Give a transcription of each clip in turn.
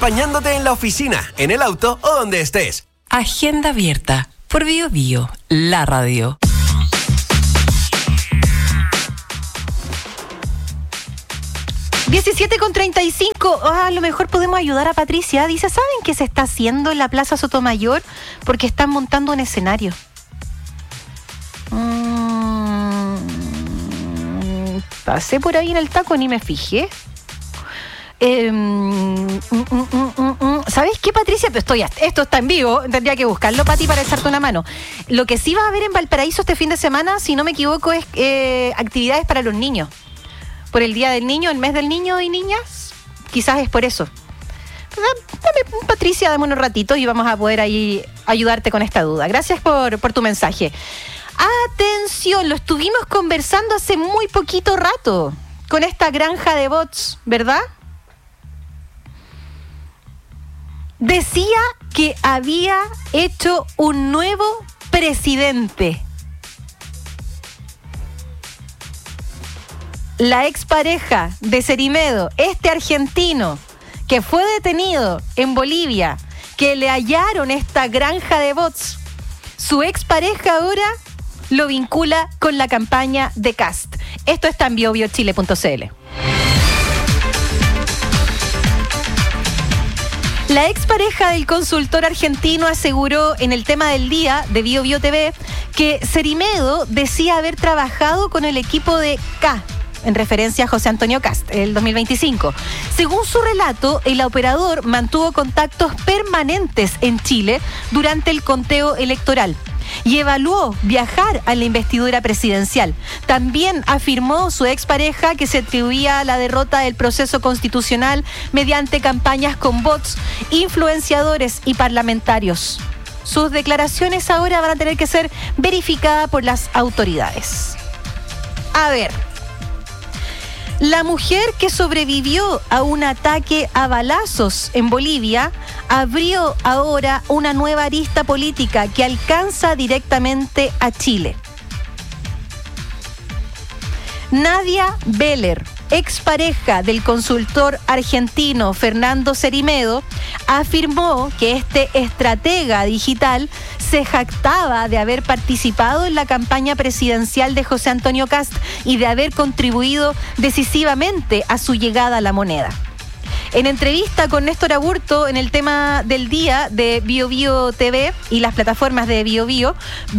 acompañándote en la oficina, en el auto o donde estés. Agenda abierta por Bio Bio, la radio. (17:35) A lo mejor podemos ayudar a Patricia. Dice, ¿saben qué se está haciendo en la Plaza Sotomayor? Porque están montando un escenario. Pasé por ahí en el taco, ni me fijé. ¿Sabes qué, Patricia? Esto está en vivo, tendría que buscarlo, Pati, para echarte una mano. Lo que sí va a haber en Valparaíso este fin de semana, si no me equivoco, es actividades para los niños. Por el Día del Niño, el mes del niño y niñas, quizás es por eso. Dame, Patricia, dame unos ratitos y vamos a poder ahí ayudarte con esta duda. Gracias por tu mensaje. Atención, lo estuvimos conversando hace muy poquito rato con esta granja de bots, ¿verdad? Decía que había hecho un nuevo presidente. La expareja de Cerimedo, este argentino que fue detenido en Bolivia, que le hallaron esta granja de bots, su expareja ahora lo vincula con la campaña de Kast. Esto está en biobiochile.cl. La expareja del consultor argentino aseguró en el tema del día de Bio Bio TV que Cerimedo decía haber trabajado con el equipo de K, en referencia a José Antonio Kast, el 2025. Según su relato, el operador mantuvo contactos permanentes en Chile durante el conteo electoral y evaluó viajar a la investidura presidencial. También afirmó su expareja que se atribuía la derrota del proceso constitucional mediante campañas con bots, influenciadores y parlamentarios. Sus declaraciones ahora van a tener que ser verificadas por las autoridades. A ver, la mujer que sobrevivió a un ataque a balazos en Bolivia abrió ahora una nueva arista política que alcanza directamente a Chile. Nadia Beller, expareja del consultor argentino Fernando Cerimedo, afirmó que este estratega digital se jactaba de haber participado en la campaña presidencial de José Antonio Kast y de haber contribuido decisivamente a su llegada a la moneda. En entrevista con Néstor Aburto en el tema del día de Bio Bio TV y las plataformas de Bio Bio,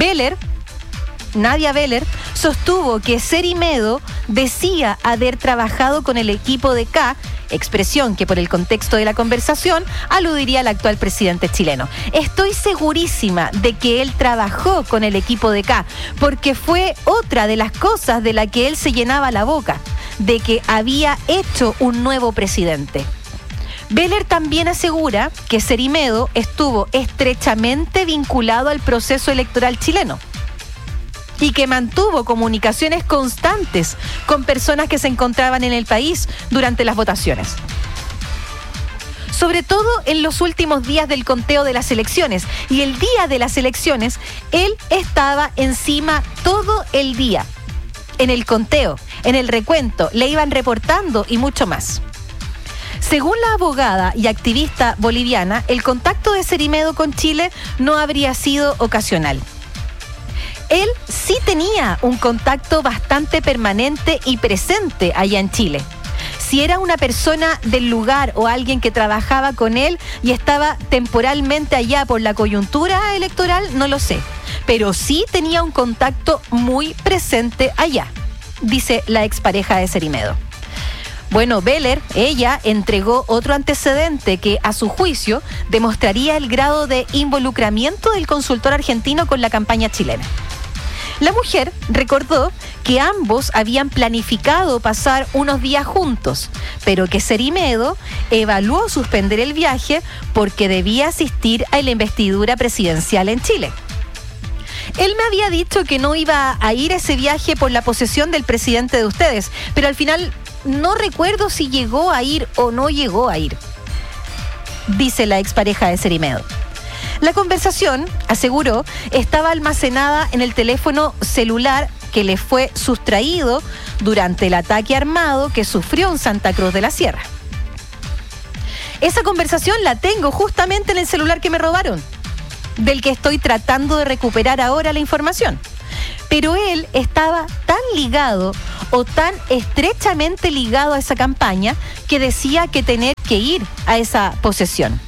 Nadia Beller sostuvo que Cerimedo decía haber trabajado con el equipo de K, expresión que por el contexto de la conversación aludiría al actual presidente chileno. Estoy segurísima de que él trabajó con el equipo de K, porque fue otra de las cosas de la que él se llenaba la boca, de que había hecho un nuevo presidente. Beller también asegura que Cerimedo estuvo estrechamente vinculado al proceso electoral chileno y que mantuvo comunicaciones constantes con personas que se encontraban en el país durante las votaciones. Sobre todo en los últimos días del conteo de las elecciones. Y el día de las elecciones, él estaba encima todo el día. En el conteo, en el recuento, le iban reportando y mucho más. Según la abogada y activista boliviana, el contacto de Cerimedo con Chile no habría sido ocasional. Él sí tenía un contacto bastante permanente y presente allá en Chile. Si era una persona del lugar o alguien que trabajaba con él y estaba temporalmente allá por la coyuntura electoral, no lo sé. Pero sí tenía un contacto muy presente allá, dice la expareja de Cerimedo. Bueno, Beller, ella entregó otro antecedente que, a su juicio, demostraría el grado de involucramiento del consultor argentino con la campaña chilena. La mujer recordó que ambos habían planificado pasar unos días juntos, pero que Cerimedo evaluó suspender el viaje porque debía asistir a la investidura presidencial en Chile. Él me había dicho que no iba a ir a ese viaje por la posesión del presidente de ustedes, pero al final no recuerdo si llegó a ir o no llegó a ir, dice la expareja de Cerimedo. La conversación, aseguró, estaba almacenada en el teléfono celular que le fue sustraído durante el ataque armado que sufrió en Santa Cruz de la Sierra. Esa conversación la tengo justamente en el celular que me robaron, del que estoy tratando de recuperar ahora la información. Pero él estaba tan ligado o tan estrechamente ligado a esa campaña que decía que tener que ir a esa posesión.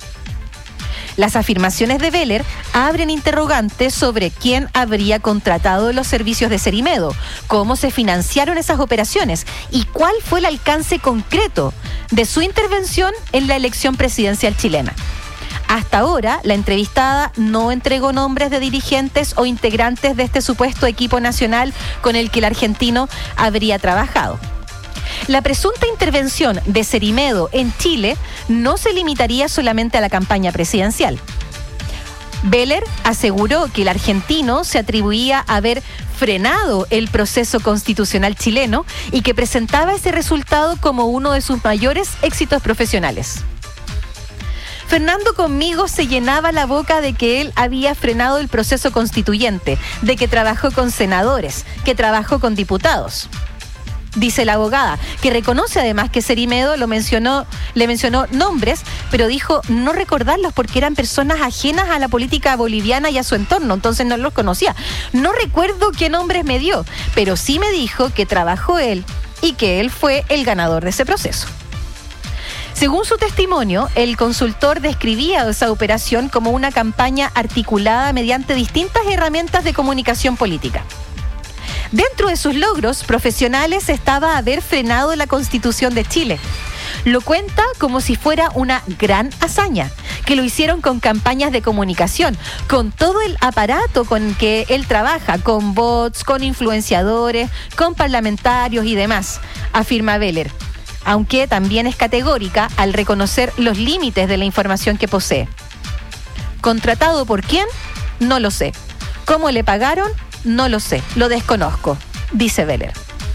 Las afirmaciones de Veller abren interrogantes sobre quién habría contratado los servicios de Cerimedo, cómo se financiaron esas operaciones y cuál fue el alcance concreto de su intervención en la elección presidencial chilena. Hasta ahora, la entrevistada no entregó nombres de dirigentes o integrantes de este supuesto equipo nacional con el que el argentino habría trabajado. La presunta intervención de Cerimedo en Chile no se limitaría solamente a la campaña presidencial. Veller aseguró que el argentino se atribuía a haber frenado el proceso constitucional chileno y que presentaba ese resultado como uno de sus mayores éxitos profesionales. Fernando conmigo se llenaba la boca de que él había frenado el proceso constituyente, de que trabajó con senadores, que trabajó con diputados. Dice la abogada, que reconoce además que Cerimedo le mencionó nombres, pero dijo no recordarlos porque eran personas ajenas a la política boliviana y a su entorno, entonces no los conocía. No recuerdo qué nombres me dio, pero sí me dijo que trabajó él y que él fue el ganador de ese proceso. Según su testimonio, el consultor describía esa operación como una campaña articulada mediante distintas herramientas de comunicación política. Dentro de sus logros profesionales estaba haber frenado la Constitución de Chile. Lo cuenta como si fuera una gran hazaña, que lo hicieron con campañas de comunicación, con todo el aparato con que él trabaja, con bots, con influenciadores, con parlamentarios y demás, afirma Veller, aunque también es categórica al reconocer los límites de la información que posee. ¿Contratado por quién? No lo sé. ¿Cómo le pagaron? No lo sé, lo desconozco, dice Veller.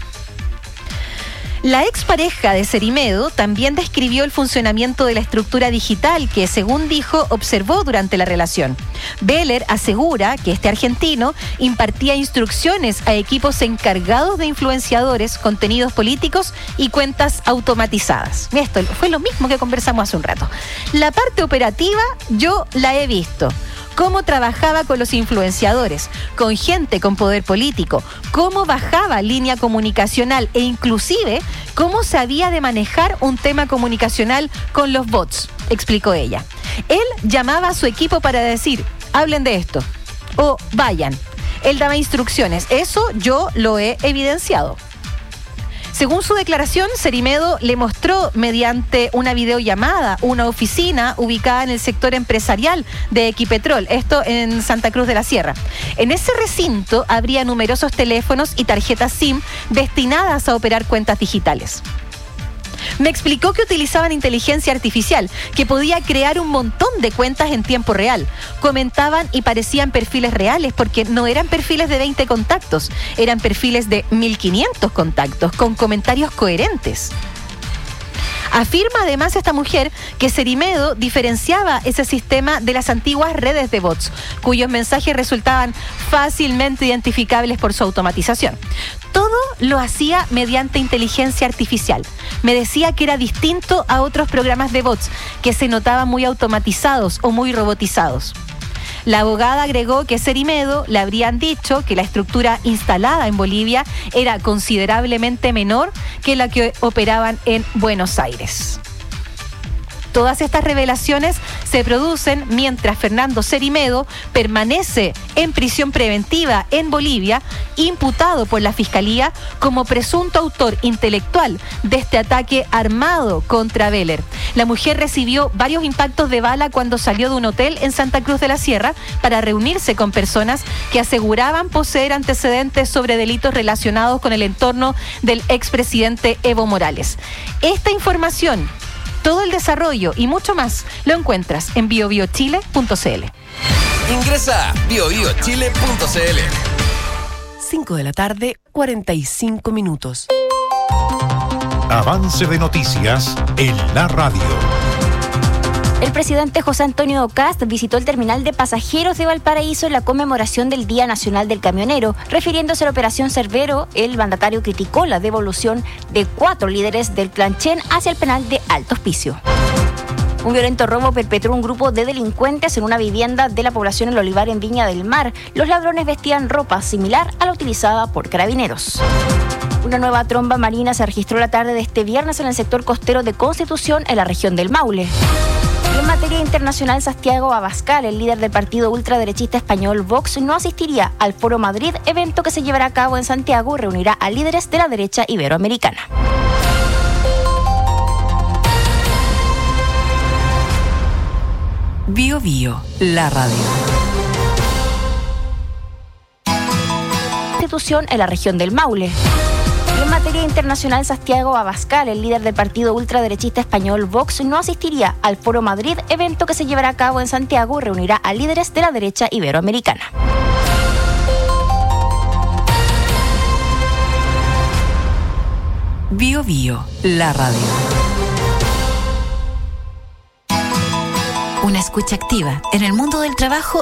La expareja de Cerimedo también describió el funcionamiento de la estructura digital que, según dijo, observó durante la relación. Veller asegura que este argentino impartía instrucciones a equipos encargados de influenciadores, contenidos políticos y cuentas automatizadas. Esto fue lo mismo que conversamos hace un rato. La parte operativa yo la he visto. Cómo trabajaba con los influenciadores, con gente con poder político, cómo bajaba línea comunicacional e inclusive cómo sabía de manejar un tema comunicacional con los bots, explicó ella. Él llamaba a su equipo para decir, hablen de esto, o vayan. Él daba instrucciones, eso yo lo he evidenciado. Según su declaración, Cerimedo le mostró mediante una videollamada una oficina ubicada en el sector empresarial de Equipetrol, esto en Santa Cruz de la Sierra. En ese recinto habría numerosos teléfonos y tarjetas SIM destinadas a operar cuentas digitales. Me explicó que utilizaban inteligencia artificial, que podía crear un montón de cuentas en tiempo real. Comentaban y parecían perfiles reales porque no eran perfiles de 20 contactos, eran perfiles de 1500 contactos con comentarios coherentes. Afirma además esta mujer que Cerimedo diferenciaba ese sistema de las antiguas redes de bots, cuyos mensajes resultaban fácilmente identificables por su automatización. Todo lo hacía mediante inteligencia artificial. Me decía que era distinto a otros programas de bots, que se notaban muy automatizados o muy robotizados. La abogada agregó que Cerimedo le habrían dicho que la estructura instalada en Bolivia era considerablemente menor que la que operaban en Buenos Aires. Todas estas revelaciones se producen mientras Fernando Cerimedo permanece en prisión preventiva en Bolivia, imputado por la Fiscalía como presunto autor intelectual de este ataque armado contra Veller. La mujer recibió varios impactos de bala cuando salió de un hotel en Santa Cruz de la Sierra para reunirse con personas que aseguraban poseer antecedentes sobre delitos relacionados con el entorno del expresidente Evo Morales. Esta información, todo el desarrollo y mucho más lo encuentras en biobiochile.cl. Ingresa a biobiochile.cl. 5 de la tarde, 45 minutos. Avance de noticias en la radio. El presidente José Antonio Kast visitó el terminal de pasajeros de Valparaíso en la conmemoración del Día Nacional del Camionero. Refiriéndose a la operación Cerbero, el mandatario criticó la devolución de 4 líderes del Clan Chen hacia el penal de Alto Hospicio. Un violento robo perpetró un grupo de delincuentes en una vivienda de la población El Olivar en Viña del Mar. Los ladrones vestían ropa similar a la utilizada por carabineros. Una nueva tromba marina se registró la tarde de este viernes en el sector costero de Constitución, en la región del Maule. En materia internacional, Santiago Abascal, el líder del partido ultraderechista español Vox, no asistiría al Foro Madrid, evento que se llevará a cabo en Santiago y reunirá a líderes de la derecha iberoamericana. Bio Bio, la radio. Constitución en la región del Maule. En materia internacional, Santiago Abascal, el líder del partido ultraderechista español Vox, no asistiría al Foro Madrid, evento que se llevará a cabo en Santiago y reunirá a líderes de la derecha iberoamericana. Bio Bio, la radio. Una escucha activa en el mundo del trabajo